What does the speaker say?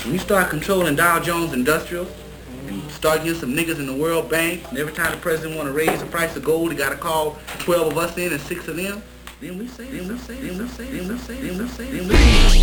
When you start controlling Dow Jones Industrial and start getting some niggas in the World Bank, and every time the president want to raise the price of gold, he got to call 12 of us in and 6 of them, then we say,